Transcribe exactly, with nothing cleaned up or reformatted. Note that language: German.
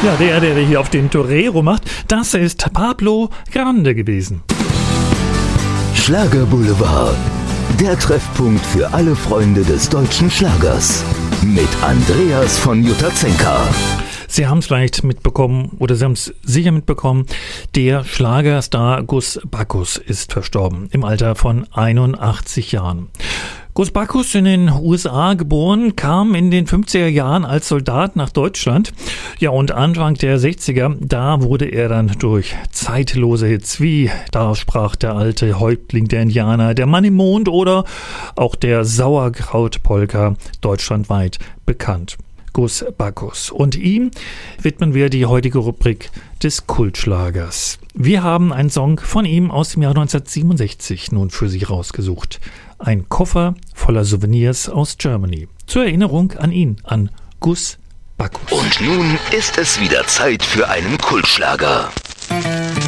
Ja, der, der hier auf den Torero macht, das ist Pablo Grande gewesen. Schlagerboulevard, der Treffpunkt für alle Freunde des deutschen Schlagers. Mit Andreas von Jutazenka. Sie haben es vielleicht mitbekommen, oder Sie haben es sicher mitbekommen, der Schlagerstar Gus Backus ist verstorben, im Alter von einundachtzig Jahren. Gus Backus, in den U S A geboren, kam in den fünfziger Jahren als Soldat nach Deutschland. Ja, und Anfang der sechziger, da wurde er dann durch zeitlose Hits wie Da sprach der alte Häuptling der Indianer, Der Mann im Mond oder auch der Sauerkraut-Polka deutschlandweit bekannt. Gus Backus. Und ihm widmen wir die heutige Rubrik des Kultschlagers. Wir haben einen Song von ihm aus dem Jahr neunzehnhundertsiebenundsechzig nun für Sie rausgesucht. Ein Koffer voller Souvenirs aus Germany. Zur Erinnerung an ihn, an Gus Backus. Und nun ist es wieder Zeit für einen Kultschlager.